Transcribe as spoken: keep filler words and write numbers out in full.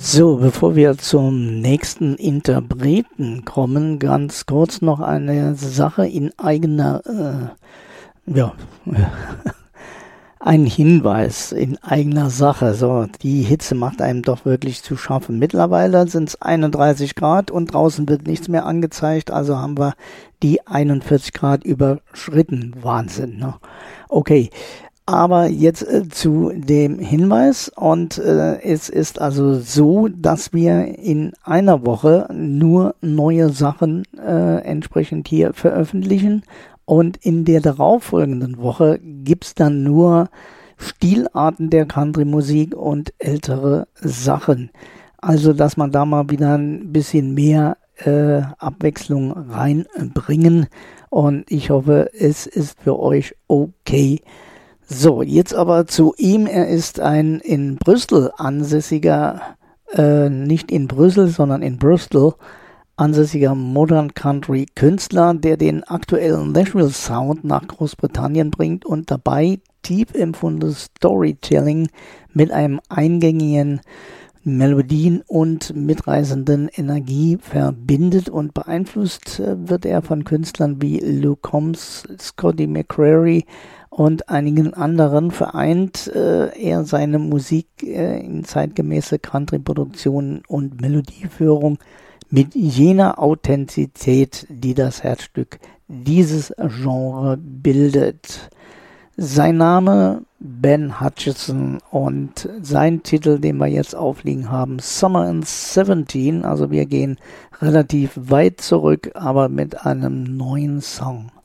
So, bevor wir zum nächsten Interpreten kommen, ganz kurz noch eine Sache in eigener, äh, ja, ein Hinweis in eigener Sache. So, die Hitze macht einem doch wirklich zu schaffen. Mittlerweile sind es einunddreißig Grad und draußen wird nichts mehr angezeigt, also haben wir die einundvierzig Grad überschritten. Wahnsinn, ne? Okay. Aber jetzt äh, zu dem Hinweis, und äh, es ist also so, dass wir in einer Woche nur neue Sachen äh, entsprechend hier veröffentlichen, und in der darauffolgenden Woche gibt's dann nur Stilarten der Country-Musik und ältere Sachen. Also, dass man da mal wieder ein bisschen mehr äh, Abwechslung reinbringen, und ich hoffe, es ist für euch okay. So, jetzt aber zu ihm. Er ist ein in Brüssel ansässiger, äh, nicht in Brüssel, sondern in Bristol ansässiger Modern Country Künstler, der den aktuellen Nashville Sound nach Großbritannien bringt und dabei tief empfundenes Storytelling mit einem eingängigen Melodien und mitreißenden Energie verbindet, und beeinflusst äh, wird er von Künstlern wie Luke Combs, Scotty McCreery und einigen anderen. Vereint äh, er seine Musik äh, in zeitgemäße Country-Produktionen und Melodieführung mit jener Authentizität, die das Herzstück dieses Genre bildet. Sein Name Ben Hutchison und sein Titel, den wir jetzt aufliegen haben, Summer in siebzehn. Also wir gehen relativ weit zurück, aber mit einem neuen Song.